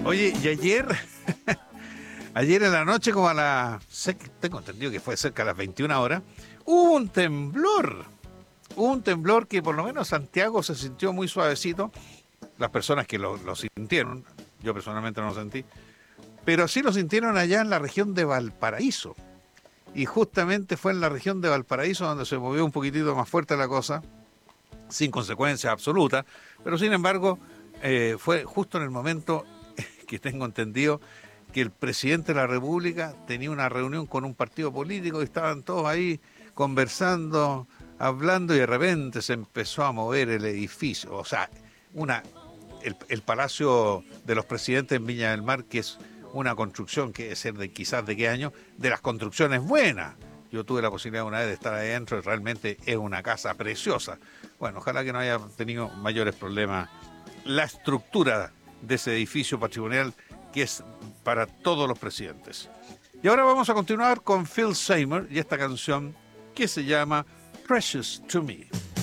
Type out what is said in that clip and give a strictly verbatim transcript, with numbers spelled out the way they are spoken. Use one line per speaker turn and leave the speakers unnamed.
Oye, y ayer, ayer en la noche, como a las, sé que tengo entendido que fue cerca de las veintiuna horas, hubo un temblor. Hubo un temblor que por lo menos Santiago se sintió muy suavecito. Las personas que lo, lo sintieron, yo personalmente no lo sentí, pero sí lo sintieron allá en la región de Valparaíso. Y justamente fue en la región de Valparaíso donde se movió un poquitito más fuerte la cosa, sin consecuencias absolutas, pero sin embargo eh, fue justo en el momento que tengo entendido que el presidente de la República tenía una reunión con un partido político y estaban todos ahí conversando, hablando, y de repente se empezó a mover el edificio. O sea, una, el, el Palacio de los Presidentes en Viña del Mar, que es una construcción que es de quizás de qué año, de las construcciones buenas. Yo tuve la posibilidad una vez de estar ahí adentro y realmente es una casa preciosa. Bueno, ojalá que no haya tenido mayores problemas la estructura de ese edificio patrimonial que es para todos los presidentes. Y ahora vamos a continuar con Phil Seymour y esta canción que se llama Precious to Me.